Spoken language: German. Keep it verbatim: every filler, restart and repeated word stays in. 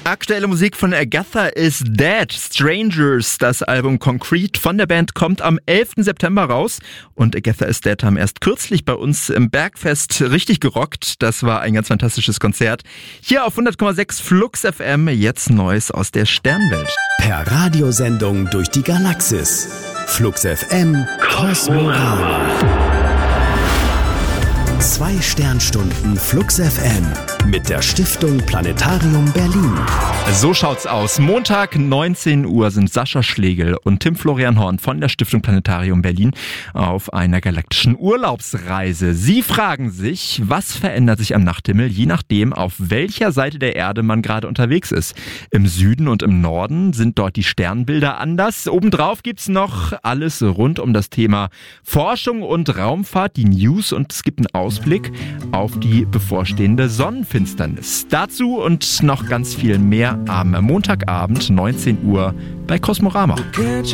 Aktuelle Musik von Agatha is Dead. Strangers, das Album Concrete von der Band, kommt am elften September raus. Und Agatha is Dead haben erst kürzlich bei uns im Bergfest richtig gerockt. Das war ein ganz fantastisches Konzert. Hier auf hundert Komma sechs Flux F M, jetzt Neues aus der Sternwelt. Per Radiosendung durch die Galaxis. Flux F M Kosmorama. Zwei Sternstunden Flux F M mit der Stiftung Planetarium Berlin. So schaut's aus. Montag neunzehn Uhr sind Sascha Schlegel und Tim Florian Horn von der Stiftung Planetarium Berlin auf einer galaktischen Urlaubsreise. Sie fragen sich, was verändert sich am Nachthimmel, je nachdem, auf welcher Seite der Erde man gerade unterwegs ist. Im Süden und im Norden sind dort die Sternbilder anders. Obendrauf gibt's noch alles rund um das Thema Forschung und Raumfahrt, die News, und es gibt einen Ausblick auf die bevorstehende Sonnenfinsternis. Dazu und noch ganz viel mehr am Montagabend neunzehn Uhr bei Kosmorama.